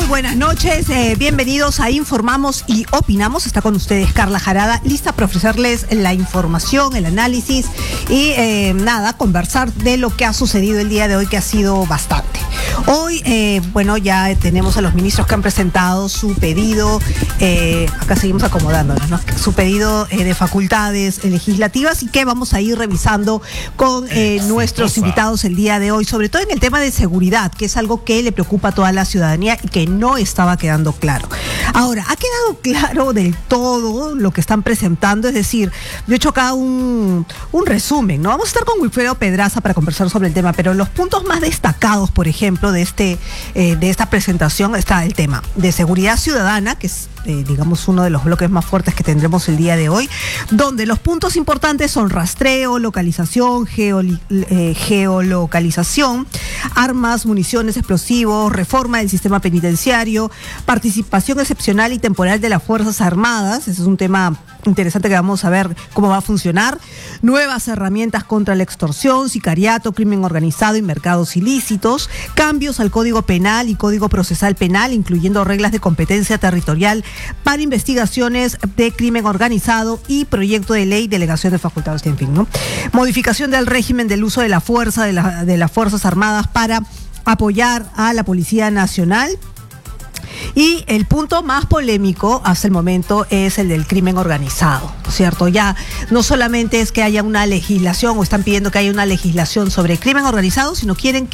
buenas noches, bienvenidos a Informamos y Opinamos. Está con ustedes Carla Jarada, lista para ofrecerles la información, el análisis y conversar de lo que ha sucedido el día de hoy, que ha sido bastante. Hoy, ya tenemos a los ministros que han presentado su pedido, acá seguimos acomodándonos, ¿no? Su pedido de facultades legislativas, y que vamos a ir revisando con nuestros invitados el día de hoy, sobre todo en el tema de seguridad, que es algo que le preocupa a toda la ciudadanía y que no estaba quedando claro. Ahora, ha quedado claro del todo lo que están presentando, es decir, yo he hecho acá un resumen, ¿no? Vamos a estar con Wilfredo Pedraza para conversar sobre el tema, pero los puntos más destacados, por ejemplo, de esta presentación está el tema de seguridad ciudadana, que es uno de los bloques más fuertes que tendremos el día de hoy, donde los puntos importantes son rastreo, localización, geolocalización, armas, municiones, explosivos, reforma del sistema penitenciario, participación excepcional y temporal de las Fuerzas Armadas. Ese es un tema interesante que vamos a ver cómo va a funcionar. Nuevas herramientas contra la extorsión, sicariato, crimen organizado y mercados ilícitos. Cambios al Código Penal y Código Procesal Penal, incluyendo reglas de competencia territorial para investigaciones de crimen organizado, y proyecto de ley, delegación de facultades, en fin, ¿no? Modificación del régimen del uso de la fuerza de las Fuerzas Armadas para apoyar a la Policía Nacional. Y el punto más polémico hasta el momento es el del crimen organizado, ¿no es cierto? Ya no solamente es que haya una legislación, o están pidiendo que haya una legislación sobre crimen organizado, sino quieren que